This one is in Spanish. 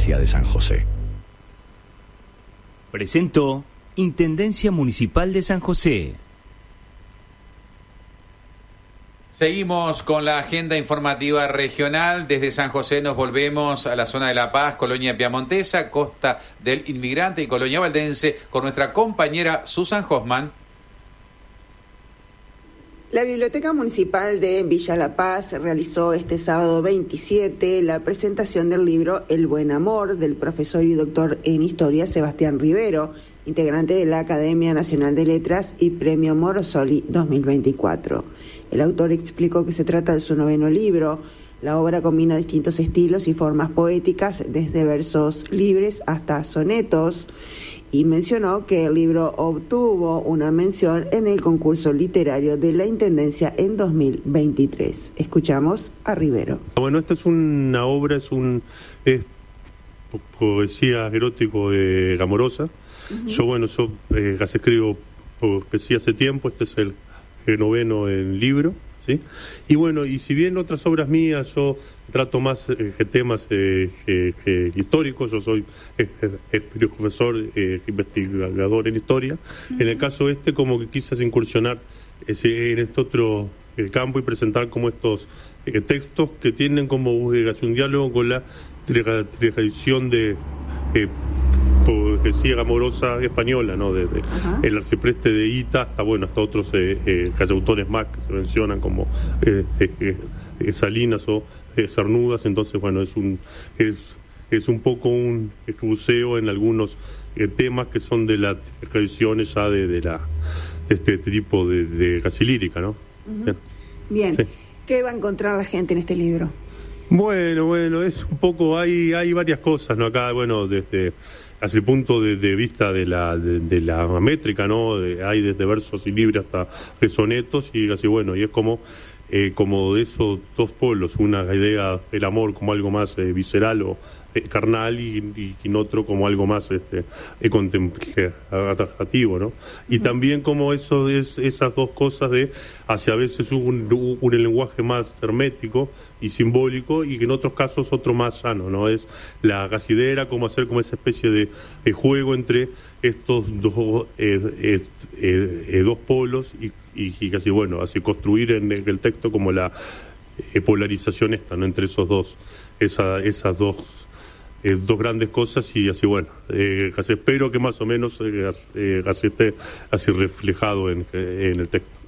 Intendencia de San José. Presentó Intendencia Municipal de San José. Seguimos con la agenda informativa regional. Desde San José nos volvemos a la zona de La Paz, Colonia Piamontesa, Costa del Inmigrante y Colonia Valdense con nuestra compañera Susan Hoffman. La Biblioteca Municipal de Villa La Paz realizó este sábado 27 la presentación del libro El Buen Amor del profesor y doctor en Historia Sebastián Rivero, integrante de la Academia Nacional de Letras y Premio Morosoli 2024. El autor explicó que se trata de su 9º libro. La obra combina distintos estilos y formas poéticas, desde versos libres hasta sonetos, y mencionó que el libro obtuvo una mención en el concurso literario de la Intendencia en 2023. Escuchamos a Rivero. Bueno, esta es una obra, es poesía erótico amorosa. Uh-huh. Yo las escribo poesía hace tiempo, este es el 9º libro, ¿sí? Y si bien otras obras mías yo trato más temas históricos, yo soy profesor, investigador en historia, en el caso como que quise incursionar en este otro campo y presentar como estos textos que tienen como un diálogo con la tradición de poesía amorosa española, ¿no? Desde el arcipreste de Ita hasta otros autores más que se mencionan como Salinas o Cernudas. Entonces es un poco un cruceo en algunos temas que son de las tradiciones ya de este tipo de casi lírica, ¿no? Uh-huh. Bien. Sí. ¿Qué va a encontrar la gente en este libro? Bueno, es un poco, hay varias cosas, ¿no? Acá, desde hacia el punto de vista de la métrica, ¿no? Hay desde versos y libres hasta de sonetos y así, y es como de esos dos polos, una idea del amor como algo más visceral o carnal y en otro como algo más contemplativo, ¿no? Y también como eso es esas dos cosas de hacia a veces un lenguaje más hermético y simbólico y en otros casos otro más sano, ¿no? Es la casidera, como hacer como esa especie de juego entre estos dos polos y casi así construir en el texto como la polarización ¿no? Entre esos dos, esas dos grandes cosas y así casi espero que más o menos así esté así reflejado en el texto.